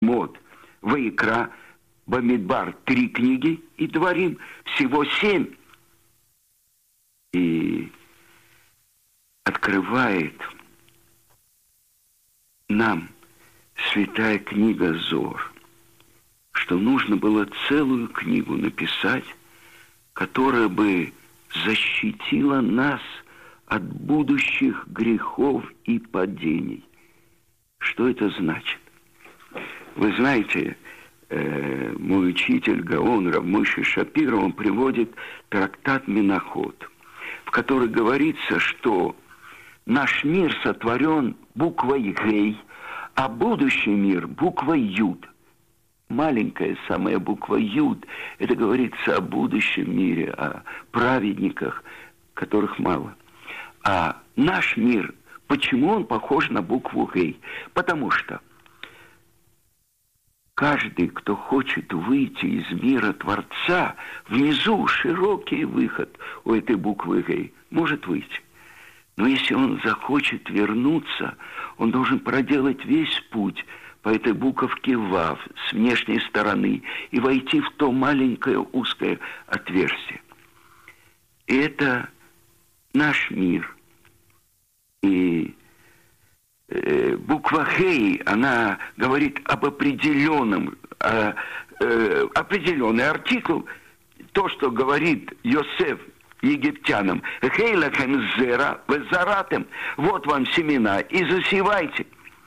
Шмот, Ваикра, Бамидбар 3 книги и Дворим всего 7. И открывает нам святая книга Зоар, что нужно было целую книгу написать, которая бы защитила нас от будущих грехов и падений. Что это значит? Вы знаете, мой учитель Гаон Рав Мойше Шапира, он приводит трактат Миноход, в котором говорится, что наш мир сотворен буквой Гей, а будущий мир буквой Юд. Маленькая самая буква Юд, это говорится о будущем мире, о праведниках, которых мало. А наш мир, почему он похож на букву Гей? Потому что каждый, кто хочет выйти из мира Творца, внизу широкий выход у этой буквы Гей, может выйти. Но если он захочет вернуться, он должен проделать весь путь по этой буковке Вав с внешней стороны и войти в то маленькое узкое отверстие. И это наш мир. И буква Хей, она говорит об определенном, определенный артикул, то, что говорит Йосеф египтянам. Хей лахем зера везаратем. Вот вам семена, и засевайте.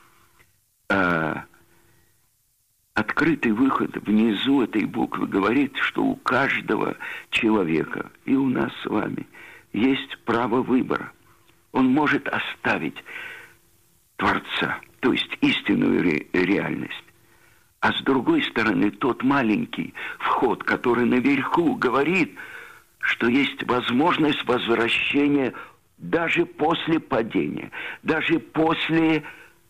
Открытый выход внизу этой буквы говорит, что у каждого человека, и у нас с вами, есть право выбора. Он может оставить Творца, то есть истинную реальность. А с другой стороны, тот маленький вход, который наверху, говорит, что есть возможность возвращения даже после падения, даже после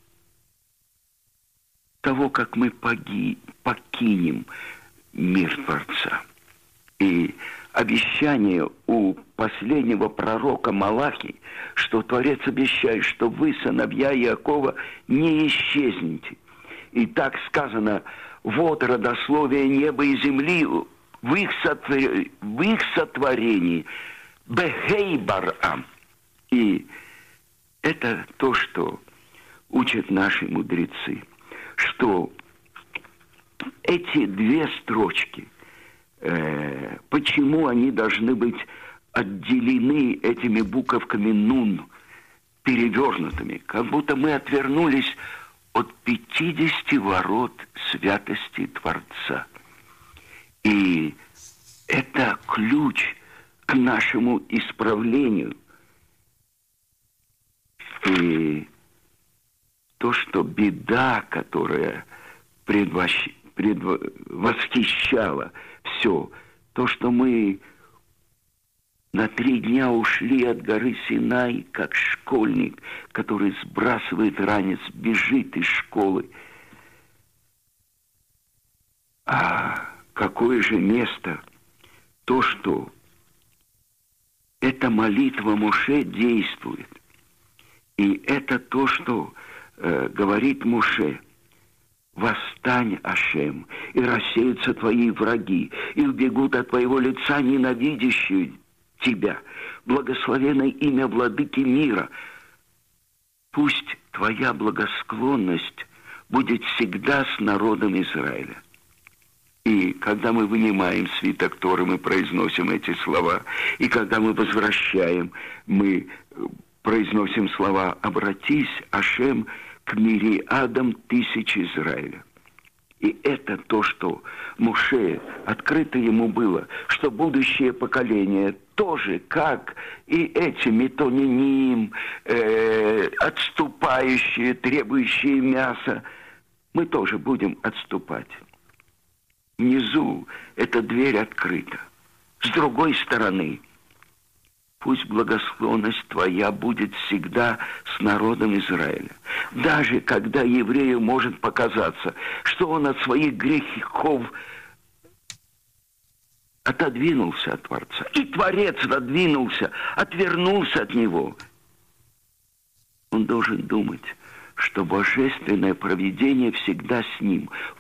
того, как мы покинем мир Творца. И обещание у последнего пророка Малахи, что Творец обещает, что вы, сыновья Иакова, не исчезнете. И так сказано, вот родословие неба и земли в их сотворении. Бехей барам. И это то, что учат наши мудрецы, что эти 2 строчки, почему они должны быть отделены этими буковками нун, перевернутыми, как будто мы отвернулись от 50 ворот святости Творца. И это ключ к нашему исправлению. И то, что беда, которая предвосхищала все, то, что мы на 3 дня ушли от горы Синай, как школьник, который сбрасывает ранец, бежит из школы. А какое же место? То, что эта молитва Моше действует. И это то, что говорит Моше: «Восстань, Ашем, и рассеются твои враги, и убегут от твоего лица ненавидящие тебя. Благословенное имя владыки мира. Пусть твоя благосклонность будет всегда с народом Израиля». И когда мы вынимаем свиток Торы, мы произносим эти слова. И когда мы возвращаем, мы произносим слова: «Обратись, Ашем, к мириадам тысяч Израиля». И это то, что Моше, открыто ему было, что будущее поколение тоже, как и эти метониним, отступающие, требующие мяса, мы тоже будем отступать. Внизу эта дверь открыта. С другой стороны, пусть благосклонность твоя будет всегда с народом Израиля. Даже когда еврею может показаться, что он от своих грехов отодвинулся от Творца, и Творец отодвинулся, отвернулся от него, он должен думать, что божественное провидение всегда с ним.